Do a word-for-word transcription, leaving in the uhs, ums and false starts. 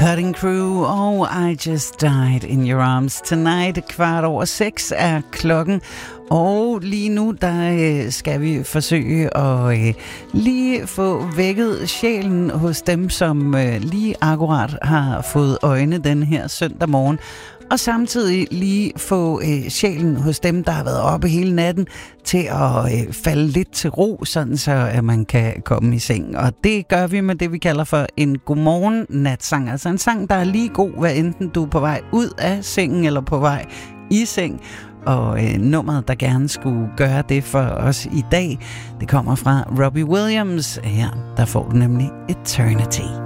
Cutting Crew og I Just Died in Your Arms Tonight. Kvart over seks er klokken, og lige nu der skal vi forsøge at lige få vækket sjælen hos dem, som lige akkurat har fået øjne den her søndag morgen, og samtidig lige få øh, sjælen hos dem, der har været oppe hele natten, til at øh, falde lidt til ro, sådan så at man kan komme i seng. Og det gør vi med det, vi kalder for en godmorgen natsang. Altså en sang, der er lige god, hvad enten du er på vej ud af sengen eller på vej i seng. Og øh, nummeret, der gerne skulle gøre det for os i dag, det kommer fra Robbie Williams. Her, der får du nemlig Eternity.